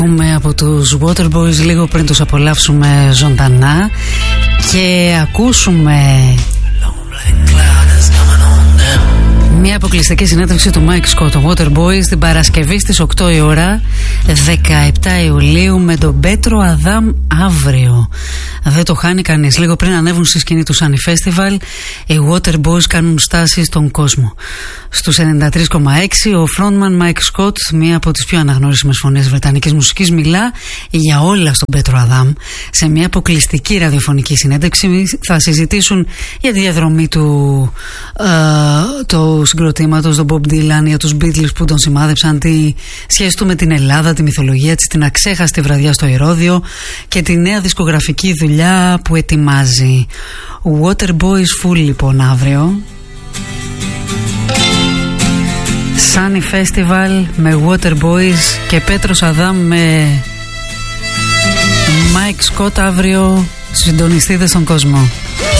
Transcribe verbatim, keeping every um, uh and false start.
Από τους Waterboys λίγο πριν τους απολαύσουμε ζωντανά και ακούσουμε μια αποκλειστική συνέντευξη του Mike Scott, το Waterboys, την Παρασκευή στις οκτώ η ώρα, δεκαεπτά Ιουλίου, με τον Πέτρο Αδάμ αύριο. Δεν το χάνει κανείς. Λίγο πριν ανέβουν στη σκηνή του Sunny Festival, οι Waterboys κάνουν στάση στον κόσμο. Στους ενενήντα τρία κόμμα έξι ο frontman Mike Scott, μία από τις πιο αναγνωρίσιμες φωνές βρετανικής μουσικής, μιλά για όλα στον Πέτρο Αδάμ σε μια αποκλειστική ραδιοφωνική συνέντευξη. Θα συζητήσουν για τη διαδρομή του, ε, του συγκροτήματος, τον Bob Dylan, για τους Beatles που τον σημάδεψαν, τη σχέση του με την Ελλάδα, τη μυθολογία της, την αξέχαστη βραδιά στο Ηρώδειο και τη νέα δισκογραφική δουλειά που ετοιμάζει. Waterboys full λοιπόν αύριο. Sunny Festival με Waterboys και Πέτρος Αδάμ με Mike Scott αύριο. Συντονιστείτε στον κόσμο.